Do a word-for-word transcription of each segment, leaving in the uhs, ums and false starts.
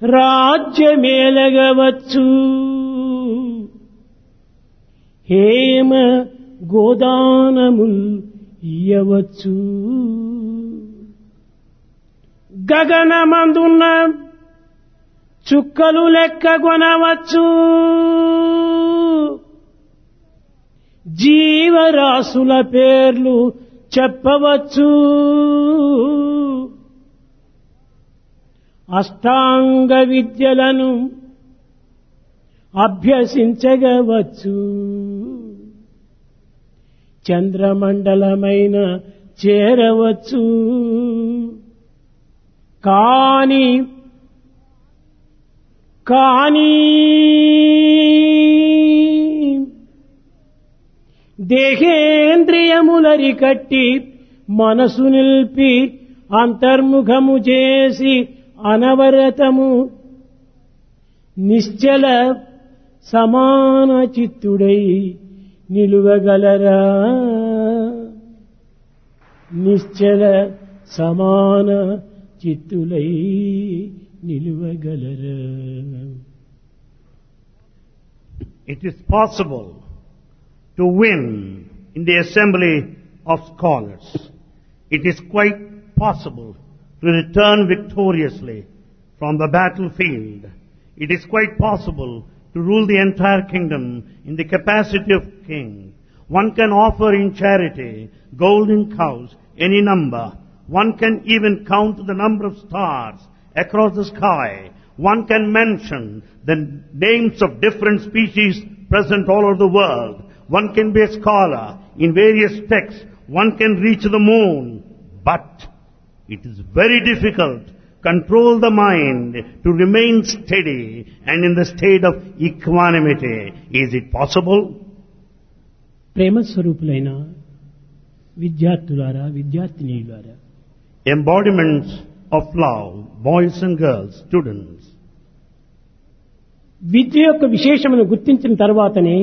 రాజ్యమేలగవచ్చు హేమ గోదానముల్ ఇయ్యవచ్చు గగనమందున్న చుక్కలు లెక్కగొనవచ్చు జీవరాశుల పేర్లు చెప్పవచ్చు అష్టాంగ విద్యలను అభ్యసించగవచ్చు చంద్రమండలమైన చేరవచ్చు కాని కానీ దేహేంద్రియములరికట్టి మనసు నిల్పి అంతర్ముఖము చేసి అనవరతము నిశ్చల సమాన చిత్తుడై నిలువగలరా నిశ్చల సమాన చిత్తులై నిలువగలరా. It is possible to win in the assembly of scholars. It is quite possible to return victoriously from the battlefield. It is quite possible to rule the entire kingdom in the capacity of king. One can offer in charity golden cows, any number. One can even count the number of stars across the sky. One can mention the names of different species present all over the world. One can be a scholar in various texts. One can reach the moon. But it is very difficult to control the mind to remain steady and in the state of equanimity. Is it possible? ప్రేమ స్వరూపులైన విద్యార్థులారా విద్యార్థినీలారా, Embodiments of love, boys and girls, students. విద్య యొక్క విశేషమును గుర్తించిన తర్వాతనే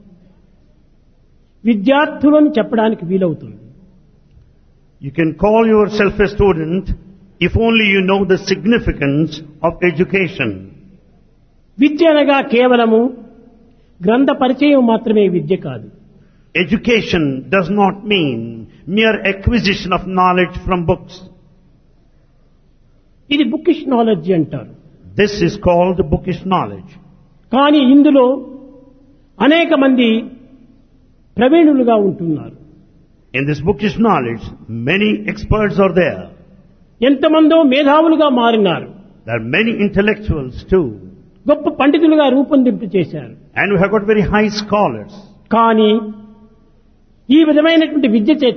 విద్యార్థులను చెప్పడానికి వీలవుతుంది. You can call yourself a student if only you know the significance of education. విద్య అనగా కేవలము గ్రంథ పరిచయం మాత్రమే విద్య కాదు. Education does not mean mere acquisition of knowledge from books. ఇది బుకిష్ నాలెడ్జ్ అంటారు. This is called bookish knowledge. కానీ ఇందులో అనేక మంది ప్రవీణులుగా ఉంటున్నారు. In this bookish knowledge, many experts are there. ఎంతమందో మేధావులుగా మారినారు. There are many intellectuals too. గొప్ప పండితులుగా రూపొందింపు చేశారు. And we have got very high scholars. కానీ ఈ విధమైనటువంటి విద్య చేత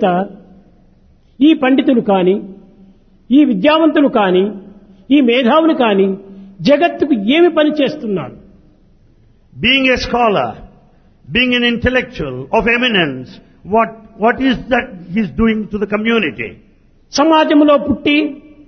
ఈ పండితులు కానీ ఈ విద్యావంతులు కానీ ఈ మేధావులు కానీ జగత్తుకు ఏమి పని చేస్తున్నారు? Being a scholar, being an intellectual of eminence, what what is that he is doing to the community? సమాజంలో పుట్టి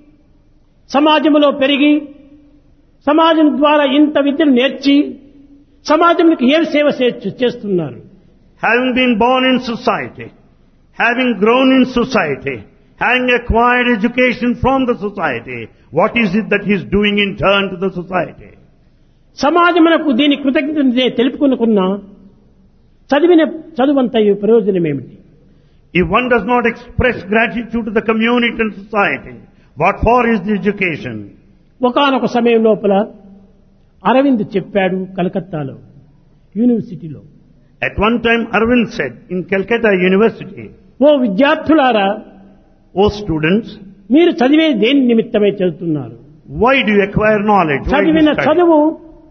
సమాజంలో పెరిగి సమాజం ద్వారా ఇంత విద్యను నేర్చి సమాజంకి ఏం సేవ చేస్తున్నారు? Having been born in society, having grown in society, having acquired education from the society, what is it that he is doing in turn to the society? సమాజమునకు దీని కృతజ్ఞత తెలుపుకునుకున్నా చదివిన చదువంత ప్రయోజనం ఏమిటి? If one does not express gratitude to the community and society, what for is the education? ఒకానొక సమయం లోపల అరవింద్ చెప్పాడు కలకత్తాలో యూనివర్సిటీలో. At one time Arvind said in Calcutta University, ఓ విద్యార్థులారా, O students, మీరు చదివే దేని నిమిత్తమై చదువుతున్నారు? why do you acquire knowledge? Why do you చదివిన study? చదువు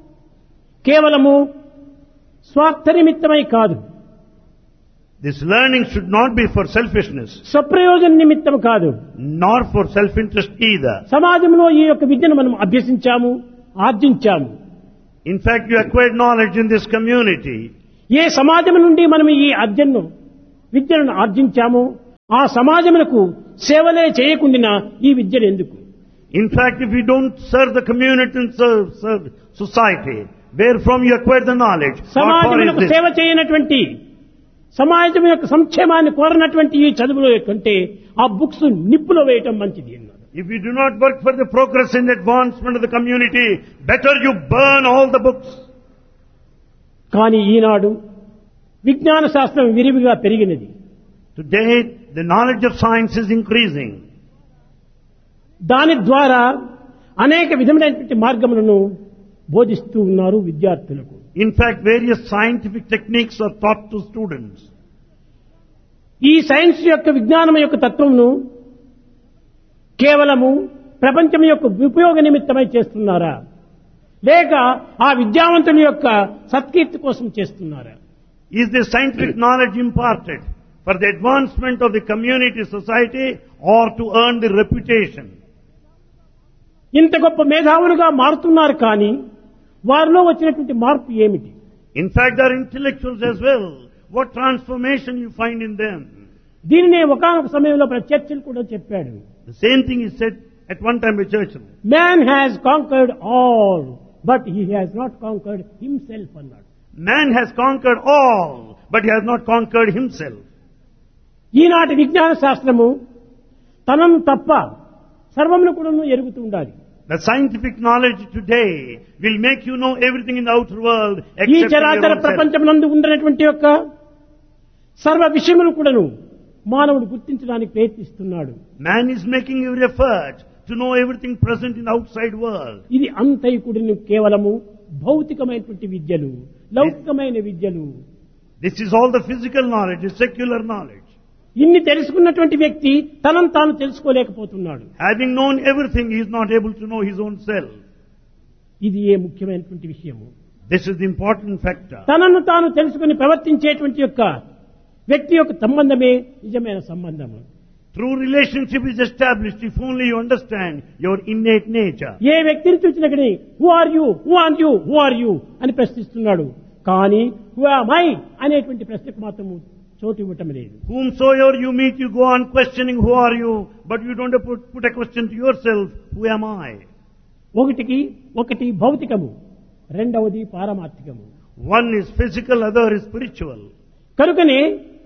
కేవలము స్వార్థ నిమిత్తమై కాదు. This learning should not be for selfishness, స్వప్రయోజన నిమిత్తం కాదు, nor for self-interest either. సమాజంలో ఈ యొక్క విద్యను మనం అభ్యసించాము, ఆర్జించాము. In fact, you acquired knowledge in this community. ఏ సమాజం నుండి మనం ఈ అధ్యయనం విద్యను ఆర్జించామో ఆ సమాజమునకు సేవలే చేయకుండా ఈ విద్యను ఎందుకు? In fact, if you don't serve the community and serve, serve society, where from you acquire the knowledge, what for సమాజమునకు is సేవ this? చేయనటువంటి సమాజం యొక్క సంక్షేమాన్ని కోరనటువంటి ఈ చదువులో కంటే ఆ బుక్స్ నిప్పులో వేయటం మంచిది అన్నారు. If you do not work for the progress and advancement of the community, better you burn all the books. కానీ ఈనాడు విజ్ఞాన శాస్త్రం విరివిగా పెరిగినది. Today, the knowledge of science is increasing. దాని ద్వారా అనేక విధమైనటువంటి మార్గములను బోధిస్తూ ఉన్నారు విద్యార్థులకు. In fact, various scientific techniques are taught to students. ఈ సైన్స్ యొక్క విజ్ఞానం యొక్క తత్వమును కేవలము ప్రపంచం యొక్క ఉపయోగ నిమిత్తమై చేస్తున్నారా, లేక ఆ విద్యావంతుల యొక్క సత్కీర్తి కోసం చేస్తున్నారా? Is the scientific knowledge imparted for the advancement of the community, society, or to earn the reputation? ఇంత గొప్ప మేధావులుగా మారుతున్నారు, కానీ వారిలో వచ్చినటువంటి మార్పు ఏమిటి? In fact, they are intellectuals as well. What transformation you find in them? దీనినే ఒకానొక సమయంలో చర్చిల్ కూడా చెప్పాడు. The same thing is said at one time by Churchill. Man has conquered all, but he has not conquered himself అన్నాడు. Man has conquered all, but he has not conquered himself. ఈనాటి విజ్ఞాన శాస్త్రము తనను తప్ప సర్వమును కూడా ఎరుగుతూ ఉండాలి. The scientific knowledge today will make you know everything in the outer world ఈ except in your చరాచర own self. ప్రపంచమునందు ఉన్నటువంటి యొక్క సర్వ విషయములు కూడాను మానవుడు గుర్తించడానికి ప్రయత్నిస్తున్నాడు. Man is making every effort to know everything present in the outside world. ఇది అంతైకుడిని కేవలము భౌతికమైనటువంటి విద్యలు, లౌకికమైన విద్యలు. This is all the physical knowledge, the secular knowledge. ఇన్ని తెలుసుకున్నటువంటి వ్యక్తి తనను తాను తెలుసుకోలేకపోతున్నాడు. Having known everything, he is not able to know his own self. ఇది ఏ ముఖ్యమైనటువంటి విషయము. This is the important factor. తనను తాను తెలుసుకుని ప్రవర్తించేటువంటి యొక్క వ్యక్తి యొక్క సంబంధమే నిజమైన సంబంధము. True relationship is established if only you understand your innate nature. ఏ వ్యక్తిని చూసినా కానీ who are you who are you who are you అని ప్రశ్నిస్తున్నాడు, కానీ హూ ఆమ్ ఐ అనేటువంటి ప్రశ్నకు మాత్రము చోటు ఇవ్వటం లేదు. Whomsoever you meet, you go on questioning who are you, but you don't put, put a question to yourself, who am I? ఒకటికి ఒకటి భౌతికము, రెండవది పారమార్థికము. One is physical, other is spiritual. కనుకనే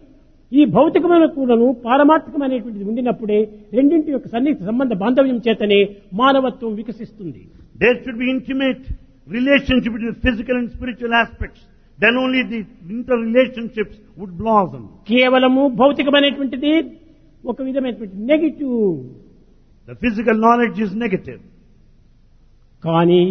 ఈ భౌతికమైన కూడాను పారమార్థికమైనటువంటిది ఉండినప్పుడే రెండింటి యొక్క సన్నిహిత సంబంధ బాంధవ్యం చేతనే మానవత్వం వికసిస్తుంది. There should be intimate relationship between physical and spiritual aspects. Then only the interrelationships would blossom. కేవలము భౌతికమైనటువంటిది ఒక విధమైనటువంటి negative. The physical knowledge is negative. కానీ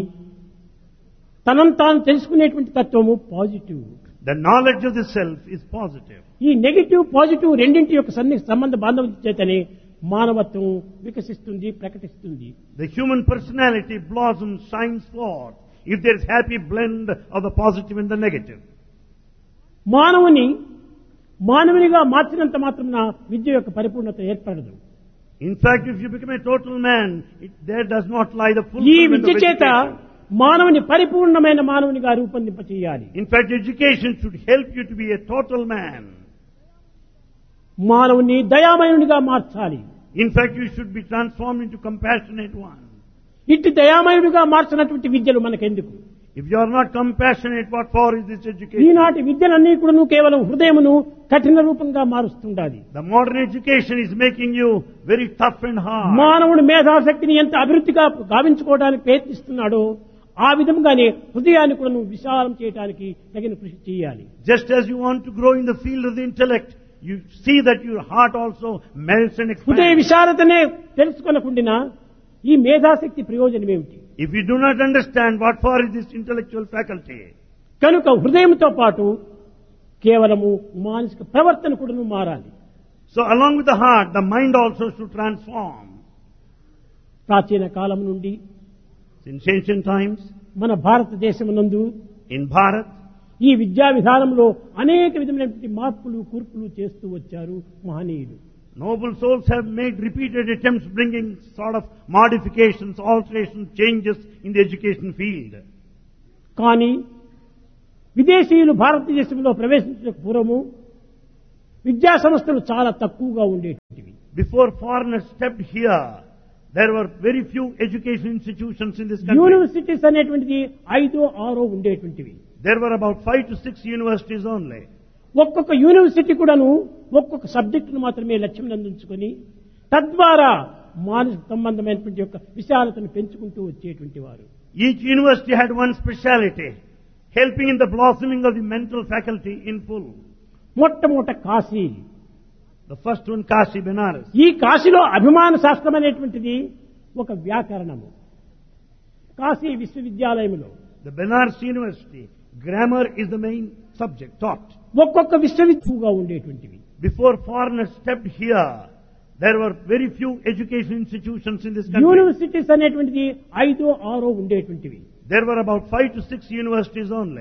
తనను తాను తెలుసుకునేటువంటి తత్వము positive. The knowledge of the self is positive. ఈ నెగిటివ్ పాజిటివ్ రెండింటి యొక్క సన్నిహిత సంబంధ బాంధవ్యం చేతనే మానవత్వం వికసిస్తుంది, ప్రకటిస్తుంది. The human personality blossoms, shines forth, if there is happy blend of the positive and the negative. మానవుని మానవునిగా మార్చినంత మాత్రమున విద్య యొక్క పరిపూర్ణత ఏర్పడదు. In fact, if you become a total man, it, there does not lie the ఈ fulfillment Vidya of చేత education. మానవుని పరిపూర్ణమైన మానవునిగా రూపొందింప చేయాలి. In fact, education should help you to be a total man. మానవుని దయామయునిగా మార్చాలి. In fact, you should be transformed into compassionate one. ఇట్టి దయామయునిగా మార్చినటువంటి విద్యలు మనకెందుకు? If you are not compassionate, what for is this education? ఈనాటి విద్యలన్నీ కూడా కేవలం హృదయమును కఠిన రూపంగా మారుస్తుండాలి. The modern education is making you very tough and hard. మానవుడి మేధాశక్తిని ఎంత అభివృద్ధిగా గావించుకోవడానికి ప్రయత్నిస్తున్నాడో ఆ విధంగానే హృదయాన్ని కూడా విశాలం చేయడానికి తగిన కృషి చేయాలి. Just as you want to grow in the field of the intellect, you see that your heart also melts and హృదయ expands. విశాలతనే తెలుసుకొనకుండా ఈ మేధాశక్తి ప్రయోజనం ఏమిటి? If you do not understand what for is this intellectual faculty, కనుక హృదయంతో పాటు కేవలము మానసిక ప్రవర్తన కూడా మారాలి. so along with the heart, the mind also should transform. ప్రాచీన కాలం నుండి Since ancient times, మన భారతదేశమునందు in Bharat, ఈ విద్యా విధానంలో అనేక విధమైనటువంటి మార్పులు కూర్పులు చేస్తూ వచ్చారు మహనీయులు. noble souls have made repeated attempts bringing sort of modifications, alterations, changes in the education field. కానీ విదేశీయులు భారతదేశంలో ప్రవేశించిన పూర్వము విద్యా సంస్థలు చాలా తక్కువగా ఉండేటివి. Before foreigners stepped here, there were very few education institutions in this country. Universities అనేటువంటిది ఐదో ఆరో ఉండేటువంటివి. There were about five to six universities only. ఒక్కొక్క యూనివర్సిటీ కూడాను ఒక్కొక్క సబ్జెక్టును మాత్రమే లక్ష్యం అందించుకొని తద్వారా మానసిక సంబంధమైనటువంటి యొక్క విశాలతను పెంచుకుంటూ వచ్చేటువంటి వారు. Each university had one speciality, helping in the blossoming of the mental faculty in full. మొట్టమొదట Kashi. The first one, Kashi, Benares. ఈ కాశీలో అభిమాన శాస్త్రం అనేటువంటిది ఒక వ్యాకరణము. కాశీ విశ్వవిద్యాలయంలో The Benares University, grammar is the main subject taught. ఒక్కొక్క విశ్వవిద్యాలయంగా ఉండేటువంటివి. Before foreigners stepped here, there were very few education institutions in this country. Universities అనేటువంటిది ఐదో ఆరో ఉండేటువంటివి. There were about five to six universities only.